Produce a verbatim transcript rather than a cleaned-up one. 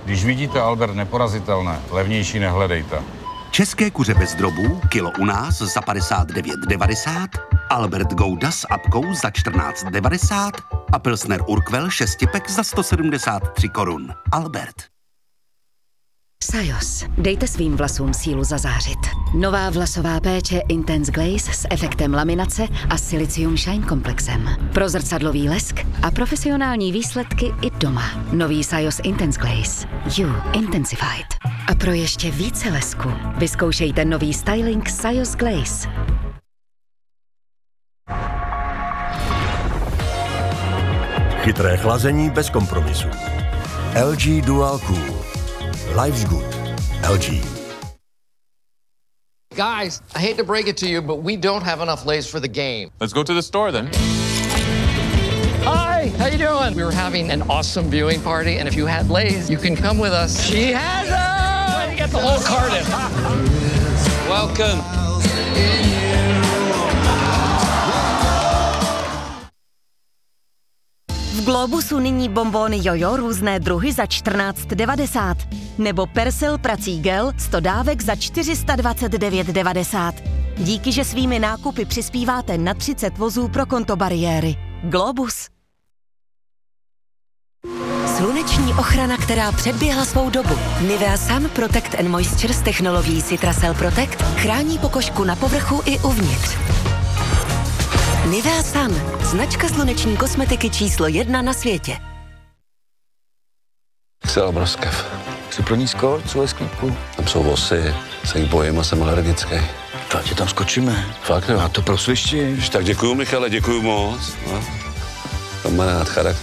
Když vidíte Albert neporazitelné, levnější nehledejte. České kuře bez drobů, kilo u nás za padesát devět devadesát, Albert Gouda s apkou za čtrnáct devadesát a Pilsner Urquell šestipek za sto sedmdesát tři korun. Albert. Sajos. Dejte svým vlasům sílu zazářit. Nová vlasová péče Intense Glaze s efektem laminace a Silicium Shine komplexem. Pro zrcadlový lesk a profesionální výsledky i doma. Nový Sajos Intense Glaze. You Intensified. A pro ještě více lesku vyzkoušejte nový styling Sajos Glaze. Chytré chlazení bez kompromisu. L G Dual Cool. Life's good. L G. Guys, I hate to break it to you, but we don't have enough Lay's for the game. Let's go to the store then. Hi, how you doing? We were having an awesome viewing party, and if you had Lay's, you can come with us. She has them! You get the whole carton. Welcome. V Globusu nyní bonbony Jojo různé druhy za čtrnáct devadesát. Nebo Persil prací gel sto dávek za čtyři sta dvacet devět devadesát. Díky, že svými nákupy přispíváte na třicet vozů pro konto bariéry. Globus. Sluneční ochrana, která předběhla svou dobu. Nivea Sun Protect and Moisture s technologií Citracel Protect chrání pokožku na povrchu i uvnitř. Nivea Sun, značka sluneční kosmetiky číslo jedna na světě. Chcela broskev. Jsi pro nízko, co je sklípku? Tam jsou vosy, se jich bojím a jsem alergický. To ti tam skočíme. Fakt jo. A to prosvištíš. Tak děkuju, Michale, děkuju moc. No. Kamarád, charakter.